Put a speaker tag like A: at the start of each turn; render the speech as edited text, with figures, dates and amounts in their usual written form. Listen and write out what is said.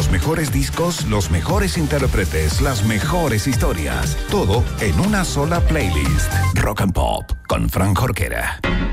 A: Los mejores discos, los mejores intérpretes, las mejores historias. Todo en una sola playlist. Rock and Pop con Fran Jorquera.